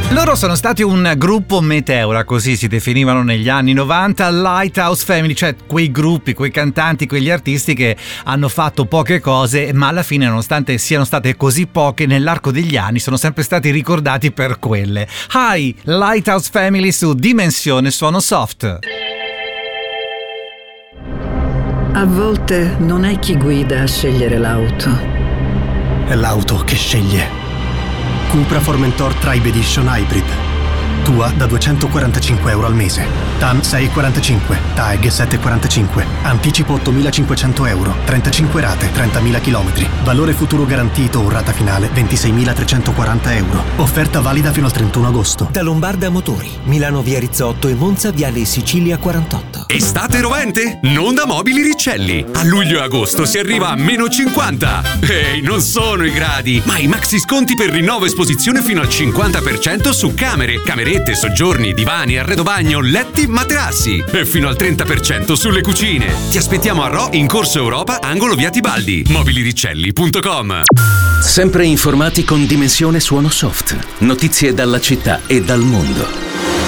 Loro sono stati un gruppo meteora, così si definivano negli anni 90, Lighthouse Family, cioè quei gruppi, quei cantanti, quegli artisti che hanno fatto poche cose, ma alla fine, nonostante siano state così poche, nell'arco degli anni sono sempre stati ricordati per quelle. Hi, Lighthouse Family su Dimensione Suono Soft. A volte non è chi guida a scegliere l'auto. È l'auto che sceglie. Cupra Formentor Tribe Edition Hybrid. Tua da €245 al mese. TAN 6,45, TAEG 7,45. Anticipo €8.500. 35 rate, 30.000 km. Valore futuro garantito o rata finale €26.340. Offerta valida fino al 31 agosto. Da Lombarda Motori, Milano via Rizzotto e Monza viale Sicilia 48. Estate rovente? Non da Mobili Riccelli. A luglio e agosto si arriva a -50. Ehi, non sono i gradi, ma i maxi sconti per rinnovo esposizione fino al 50% su camere, camerette, soggiorni, divani, arredo bagno, letti, materassi e fino al 30% sulle cucine. Ti aspettiamo a Rho in Corso Europa, angolo via Tibaldi. Mobiliriccelli.com. Sempre informati con Dimensione Suono Soft. Notizie dalla città e dal mondo.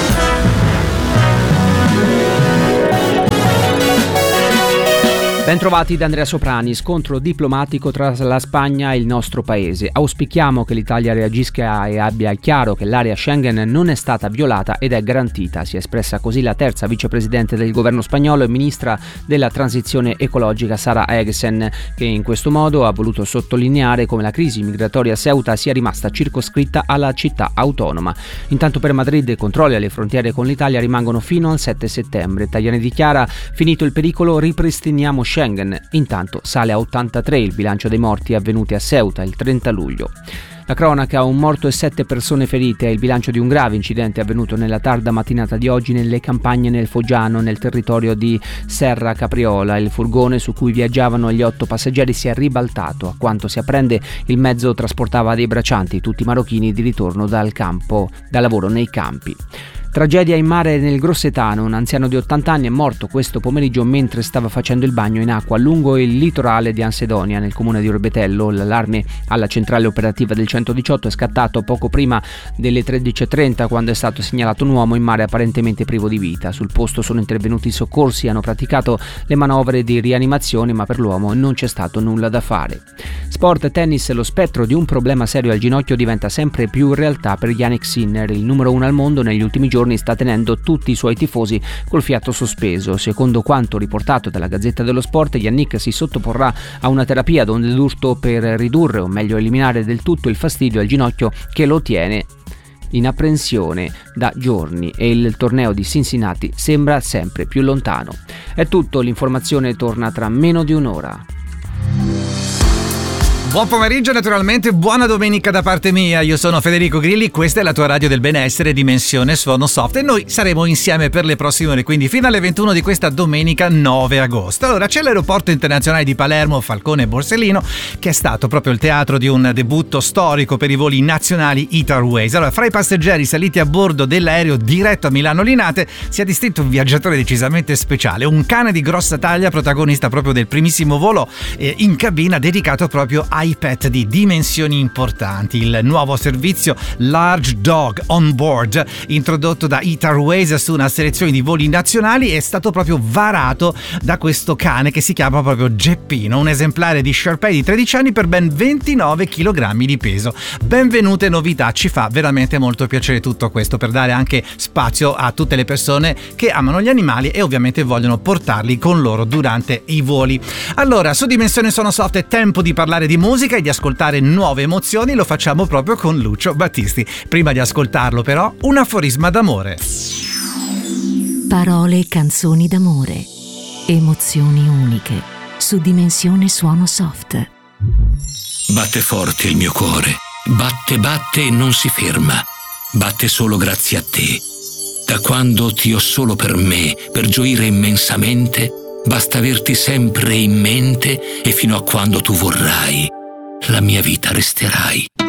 Bentrovati da Andrea Soprani. Scontro diplomatico tra la Spagna e il nostro paese. Auspichiamo che l'Italia reagisca e abbia chiaro che l'area Schengen non è stata violata ed è garantita. Si è espressa così la terza vicepresidente del governo spagnolo e ministra della transizione ecologica Sara Egesen, che in questo modo ha voluto sottolineare come la crisi migratoria a Ceuta sia rimasta circoscritta alla città autonoma. Intanto per Madrid i controlli alle frontiere con l'Italia rimangono fino al 7 settembre. Tajani dichiara: finito il pericolo, ripristiniamo Schengen. Intanto sale a 83 il bilancio dei morti avvenuti a Ceuta il 30 luglio. La cronaca: un morto e 7 persone ferite è il bilancio di un grave incidente avvenuto nella tarda mattinata di oggi nelle campagne nel Foggiano, nel territorio di Serra Capriola. Il furgone su cui viaggiavano gli 8 passeggeri si è ribaltato. A quanto si apprende, il mezzo trasportava dei braccianti, tutti marocchini di ritorno da lavoro nei campi. Tragedia in mare nel Grossetano. Un anziano di 80 anni è morto questo pomeriggio mentre stava facendo il bagno in acqua lungo il litorale di Ansedonia, nel comune di Orbetello. L'allarme alla centrale operativa del 118 è scattato poco prima delle 13:30, quando è stato segnalato un uomo in mare apparentemente privo di vita. Sul posto sono intervenuti i soccorsi, hanno praticato le manovre di rianimazione, ma per l'uomo non c'è stato nulla da fare. Sport e tennis. Lo spettro di un problema serio al ginocchio diventa sempre più realtà per Jannik Sinner. Il numero 1 al mondo negli ultimi giorni sta tenendo tutti i suoi tifosi col fiato sospeso. Secondo quanto riportato dalla Gazzetta dello Sport, Jannik si sottoporrà a una terapia d'urto per ridurre, o meglio eliminare del tutto, il fastidio al ginocchio che lo tiene in apprensione da giorni, e il torneo di Cincinnati sembra sempre più lontano. È tutto, l'informazione torna tra meno di un'ora. Buon pomeriggio, naturalmente, buona domenica da parte mia. Io sono Federico Grilli, questa è la tua radio del benessere, Dimensione Suono Soft, e noi saremo insieme per le prossime ore, quindi fino alle 21 di questa domenica 9 agosto. Allora, c'è l'aeroporto internazionale di Palermo, Falcone Borsellino, che è stato proprio il teatro di un debutto storico per i voli nazionali Ita Airways. Allora, fra i passeggeri saliti a bordo dell'aereo diretto a Milano Linate si è distinto un viaggiatore decisamente speciale, un cane di grossa taglia, protagonista proprio del primissimo volo in cabina, dedicato proprio ai pet di dimensioni importanti. Il nuovo servizio Large Dog on Board, introdotto da Ita Airways su una selezione di voli nazionali, è stato proprio varato da questo cane che si chiama proprio Geppino, un esemplare di Shar Pei di 13 anni per ben 29 kg di peso. Benvenute novità, ci fa veramente molto piacere tutto questo, per dare anche spazio a tutte le persone che amano gli animali e ovviamente vogliono portarli con loro durante i voli. Allora, su Dimensione Suono Soft è tempo di parlare di musica e di ascoltare nuove emozioni. Lo facciamo proprio con Lucio Battisti. Prima di ascoltarlo però, un aforisma d'amore. Parole e canzoni d'amore, emozioni uniche, su Dimensione Suono Soft. Batte forte il mio cuore, batte e non si ferma, batte solo grazie a te. Da quando ti ho solo per me, per gioire immensamente, basta averti sempre in mente, e fino a quando tu vorrai, la mia vita resterai.